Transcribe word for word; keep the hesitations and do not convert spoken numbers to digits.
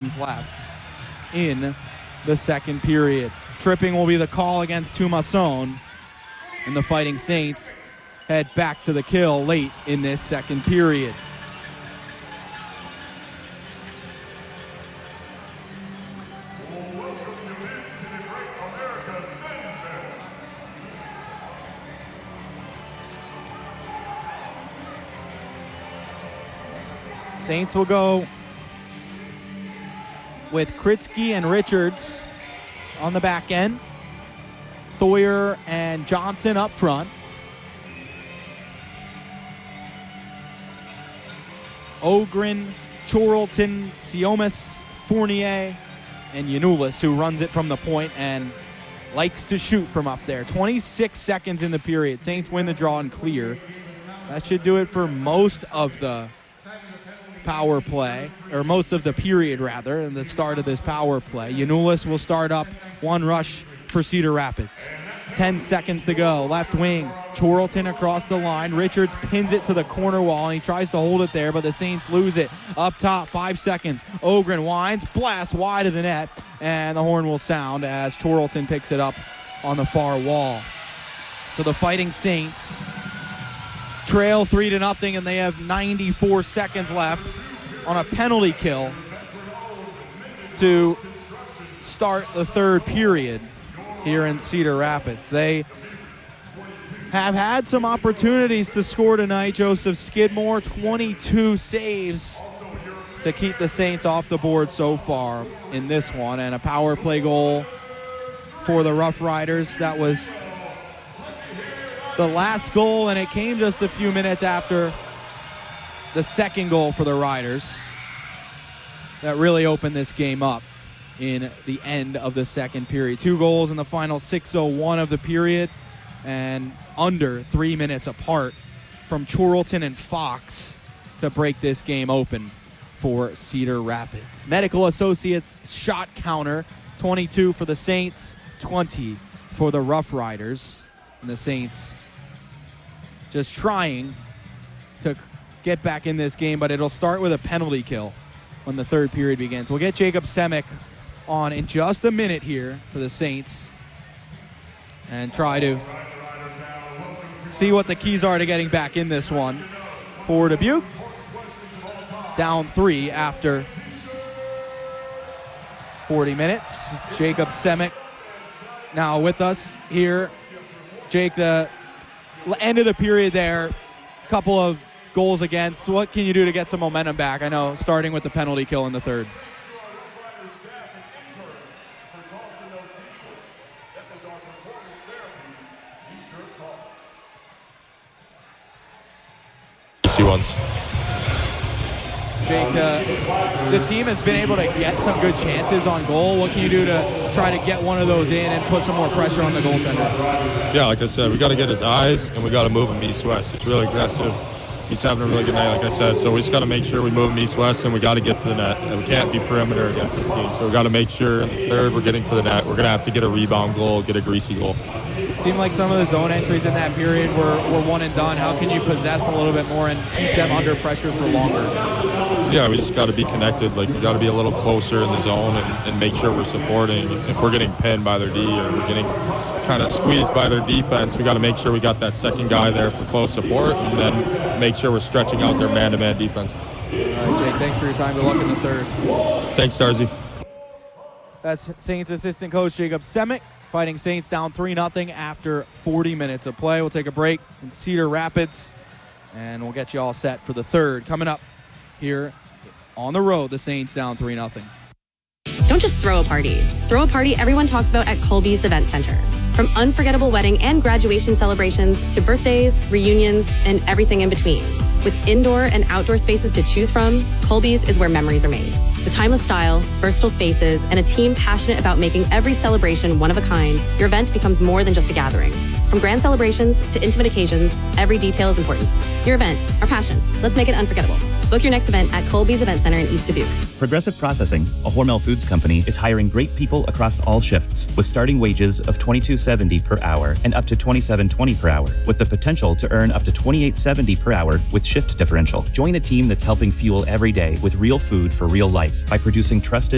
seconds left in the second period. Tripping will be the call against Tumasson, and the Fighting Saints head back to the kill late in this second period. Saints will go with Kritzky and Richards on the back end. Thoyer and Johnson up front. Ogren, Chorlton, Siomis, Fournier, and Yanulis, who runs it from the point and likes to shoot from up there. twenty-six seconds in the period. Saints win the draw and clear. That should do it for most of the power play, or most of the period rather, and the start of this power play. Yanulis will start up one rush for Cedar Rapids. ten seconds to go. Left wing, Chorlton across the line. Richards pins it to the corner wall, and he tries to hold it there, but the Saints lose it. Up top, five seconds. Ogren winds, blast wide of the net, and the horn will sound as Chorlton picks it up on the far wall. So the Fighting Saints trail three to nothing, and they have ninety-four seconds left on a penalty kill to start the third period here in Cedar Rapids. They have had some opportunities to score tonight. Joseph Skidmore, twenty-two saves to keep the Saints off the board so far in this one, and a power play goal for the Rough Riders. That was the last goal, and it came just a few minutes after the second goal for the Riders that really opened this game up in the end of the second period. Two goals in the final six oh one of the period, and under three minutes apart from Chorlton and Fox to break this game open for Cedar Rapids. Medical Associates shot counter, twenty-two for the Saints, twenty for the Rough Riders. And the Saints just trying to get back in this game, but it'll start with a penalty kill when the third period begins. We'll get Jacob Semick on in just a minute here for the Saints and try to see what the keys are to getting back in this one. For Dubuque, down three after forty minutes. Jacob Semick now with us here. Jake, the end of the period there, couple of goals against. What can you do to get some momentum back? I know, starting with the penalty kill in the third. Ones. Jake, uh, the team has been able to get some good chances on goal. What can you do to try to get one of those in and put some more pressure on the goaltender? Yeah, like I said, we got to get his eyes, and we got to move him east-west. It's really aggressive. He's having a really good night, like I said. So we just got to make sure we move him east-west, and we got to get to the net. And we can't be perimeter against this team. So we got to make sure in the third we're getting to the net. We're going to have to get a rebound goal, get a greasy goal. Seemed like some of the zone entries in that period were, were one and done. How can you possess a little bit more and keep them under pressure for longer? Yeah, we just got to be connected. Like, we got to be a little closer in the zone and, and make sure we're supporting. If we're getting pinned by their D or we're getting kind of squeezed by their defense, we got to make sure we got that second guy there for close support, and then make sure we're stretching out their man-to-man defense. All right, Jake, thanks for your time. Good luck in the third. Thanks, Darcy. That's Saints assistant coach Jacob Semick. Fighting Saints down three nothing after forty minutes of play. We'll take a break in Cedar Rapids, and we'll get you all set for the third. Coming up here on the road, the Saints down three nothing. Don't just throw a party. Throw a party everyone talks about at Colby's Event Center. From unforgettable wedding and graduation celebrations to birthdays, reunions, and everything in between. With indoor and outdoor spaces to choose from, Colby's is where memories are made. With timeless style, versatile spaces, and a team passionate about making every celebration one of a kind, your event becomes more than just a gathering. From grand celebrations to intimate occasions, every detail is important. Your event, our passion. Let's make it unforgettable. Book your next event at Colby's Event Center in East Dubuque. Progressive Processing, a Hormel Foods company, is hiring great people across all shifts with starting wages of twenty-two seventy per hour and up to twenty-seven twenty per hour, with the potential to earn up to twenty-eight seventy per hour with shift differential. Join a team that's helping fuel every day with real food for real life by producing trusted